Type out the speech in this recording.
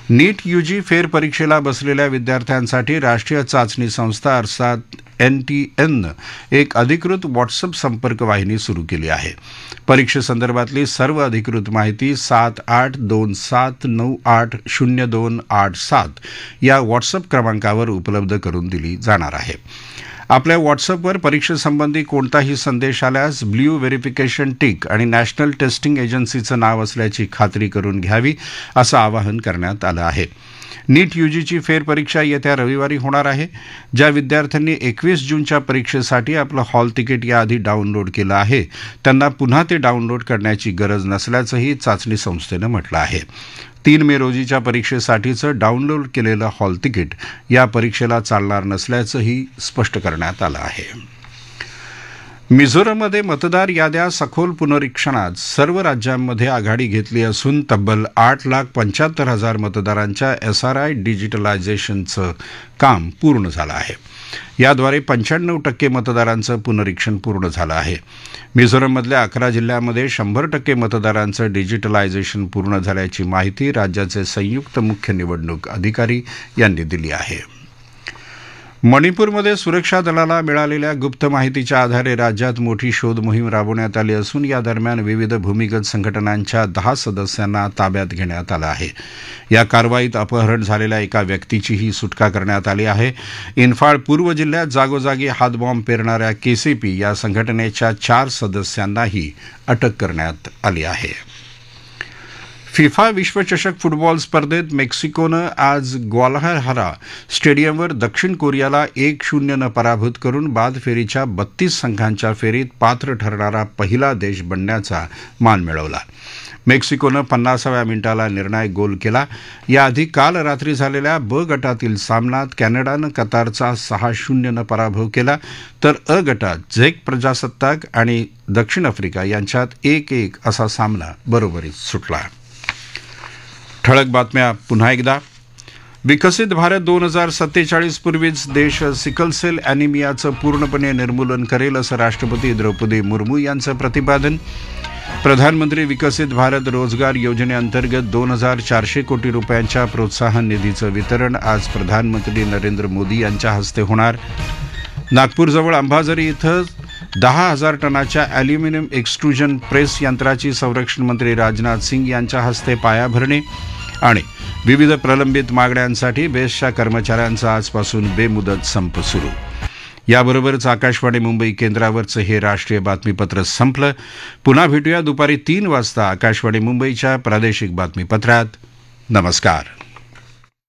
नीट UG फेरपरीक्षेला बसलेल्या विद्यार्थ्यांसाठी राष्ट्रीय चाचणी संस्था अर्थात NTN एक अधिकृत व्हॉट्सअप संपर्क वाहिनी सुरू केली आहे. परीक्षेसंदर्भातली सर्व अधिकृत माहिती 7827980287 या व्हॉट्सअप क्रमांकावर उपलब्ध करून दिली जाणार आहे. आपल्या व्हॉट्सअपवर परीक्षेसंबंधी कोणताही संदेश आल्यास ब्ल्यू व्हेरिफिकेशन टिक आणि नॅशनल टेस्टिंग एजन्सीचं नाव असल्याची खात्री करून घ्यावी असं आवाहन करण्यात आलं आहे. नीट यूजीची फेरपरीक्षा येत्या रविवारी होणार आहे. ज्या विद्यार्थ्यांनी 21 जूनच्या परीक्षेसाठी आपलं हॉल तिकीट याआधी डाउनलोड केलं आहे त्यांना पुन्हा ते डाउनलोड करण्याची गरज नसल्याचंही चाचणी संस्थेनं म्हटलं आहे. 3 मे रोजीच्या परीक्षेसाठीचं डाउनलोड केलेलं हॉल तिकीट या परीक्षेला चालणार नसल्याचंही स्पष्ट करण्यात आलं आहे. मिझोरममध्ये मतदार याद्या सखोल पुनरीक्षणात सर्व राज्यांमध्ये आघाडी घेतली असून तब्बल 8,75,000 मतदारांच्या SRI डिजिटलायझेशनचं काम पूर्ण झालं आहे. याद्वारे 95% मतदारांचं पुनरीक्षण पूर्ण झालं आहे. मिझोरममधल्या 11 जिल्ह्यांमध्ये 100% मतदारांचं डिजिटलायझेशन पूर्ण झाल्याची माहिती राज्याचे संयुक्त मुख्य निवडणूक अधिकारी यांनी दिली आहे. मणिपूरमध्ये सुरक्षा दलाला मिळालेल्या गुप्त माहितीच्या आधारे राज्यात मोठी शोध मोहीम राबवण्यात आली असून या दरम्यान विविध भूमिगत संघटनांच्या 10 सदस्यांना ताब्यात घेण्यात आलं आहे. या कारवाईत अपहरण झालेल्या एका व्यक्तीचीही सुटका करण्यात आली आहे. इन्फाळ पूर्व जिल्ह्यात जागोजागी हातबॉम्ब पेरणाऱ्या KCP या संघटनेच्या 4 सदस्यांनाही अटक करण्यात आली आहे. फिफा विश्वचषक फुटबॉल स्पर्धेत मेक्सिकोनं आज ग्वाल्हारा स्टेडियमवर दक्षिण कोरियाला 1-0 पराभूत करून बाद फेरीच्या 32 संघांच्या फेरीत पात्र ठरणारा पहिला देश बनण्याचा मान मिळवला. मेक्सिकोनं 50व्या मिनिटाला निर्णायक गोल केला. याआधी काल रात्री झालेल्या ब गटातील सामन्यात कॅनडानं कतारचा 6-0 पराभव केला तर अ गटात झेक प्रजासत्ताक आणि दक्षिण आफ्रिका यांच्यात 1-1 असा सामना बरोबरीत सुटला. ठळक बातम्या पुन्हा एकदा. विकसित भारत 2047 पूर्वीच देश सिकलसेल ॲनिमियाचं पूर्णपणे निर्मूलन करेल असं राष्ट्रपती द्रौपदी मुर्मू यांचं प्रतिपादन. प्रधानमंत्री विकसित भारत रोजगार योजनेअंतर्गत 2,400 कोटी रुपयांच्या प्रोत्साहन निधीचं वितरण आज प्रधानमंत्री नरेंद्र मोदी यांच्या हस्ते होणार. नागपूरजवळ अंबाझरी इथं 10,000 टनाच्या ॲल्युमिनियम एक्स्ट्रुजन प्रेस यंत्राची संरक्षण मंत्री राजनाथ सिंग यांच्या हस्ते पायाभरणी. आणि विविध प्रलंबित मागण्यांसाठी बेस्टच्या कर्मचाऱ्यांचा आजपासून बेमुदत संप सुरू. याबरोबरच आकाशवाणी मुंबई केंद्रावरचं हे राष्ट्रीय बातमीपत्र संपलं. पुन्हा भेटूया दुपारी 3 वाजता आकाशवाणी मुंबईच्या प्रादेशिक बातमीपत्रात. नमस्कार.